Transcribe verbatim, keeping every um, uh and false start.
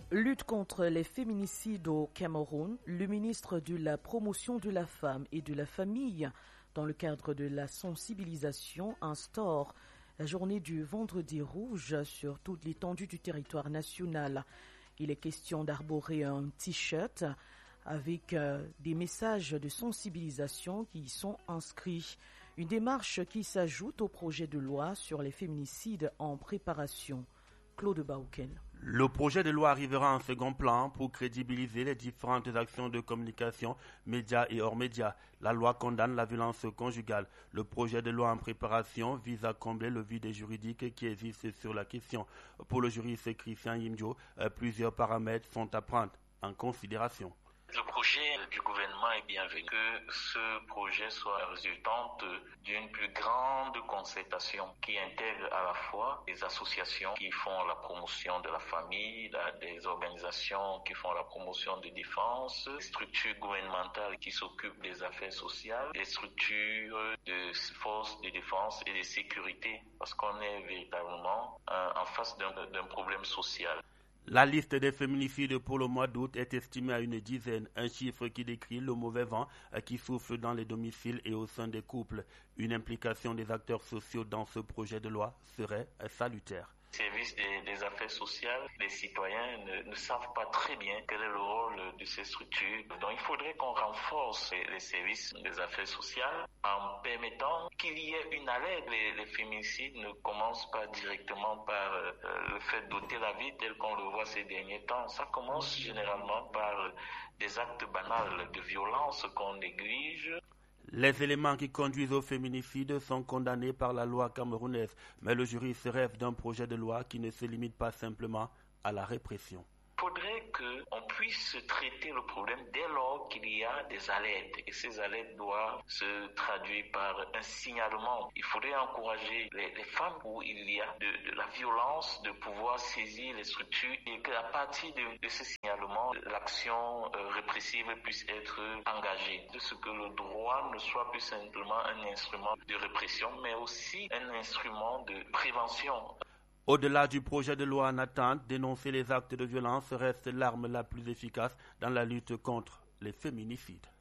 Lutte contre les féminicides au Cameroun, le ministre de la Promotion de la femme et de la famille, dans le cadre de la sensibilisation, instaure la journée du vendredi rouge sur toute l'étendue du territoire national. Il est question d'arborer un t-shirt avec euh, des messages de sensibilisation qui y sont inscrits. Une démarche qui s'ajoute au projet de loi sur les féminicides en préparation. Claude Bauken. Le projet de loi arrivera en second plan pour crédibiliser les différentes actions de communication, médias et hors médias. La loi condamne la violence conjugale. Le projet de loi en préparation vise à combler le vide juridique qui existe sur la question. Pour le juriste Christian Yimjo, plusieurs paramètres sont à prendre en considération. Le projet du gouvernement est bienvenu. Que ce projet soit résultante d'une plus grande concertation qui intègre à la fois les associations qui font la promotion de la famille, des organisations qui font la promotion de défense, les structures gouvernementales qui s'occupent des affaires sociales, les structures de forces de défense et de sécurité, parce qu'on est véritablement en face d'un, d'un problème social. La liste des féminicides pour le mois d'août est estimée à une dizaine, un chiffre qui décrit le mauvais vent qui souffle dans les domiciles et au sein des couples. Une implication des acteurs sociaux dans ce projet de loi serait salutaire. Service des, des affaires sociales, les citoyens ne, ne savent pas très bien quel est le rôle de ces structures. Donc il faudrait qu'on renforce les, les services des affaires sociales en permettant qu'il y ait une alerte. Les, les féminicides ne commencent pas directement par euh, le fait d'ôter la vie tel qu'on le voit ces derniers temps. Ça commence généralement par euh, des actes banals de violence qu'on néglige. Les éléments qui conduisent au féminicide sont condamnés par la loi camerounaise, mais le juriste rêve d'un projet de loi qui ne se limite pas simplement à la répression. Il faudrait qu'on puisse traiter le problème dès lors qu'il y a des alertes. Et ces alertes doivent se traduire par un signalement. Il faudrait encourager les, les femmes où il y a de, de la violence de pouvoir saisir les structures et qu'à partir de, de ce signalement, l'action euh, répressive puisse être engagée. De ce que le droit ne soit plus simplement un instrument de répression, mais aussi un instrument de prévention. Au-delà du projet de loi en attente, dénoncer les actes de violence reste l'arme la plus efficace dans la lutte contre les féminicides.